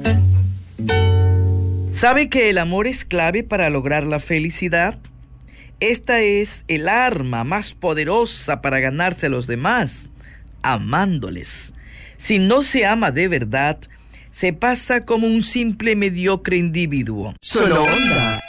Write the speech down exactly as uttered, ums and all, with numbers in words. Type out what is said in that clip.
¿Sabe que el amor es clave para lograr la felicidad? Esta es el arma más poderosa para ganarse a los demás, amándoles. Si no se ama de verdad, se pasa como un simple mediocre individuo. Solo Onda.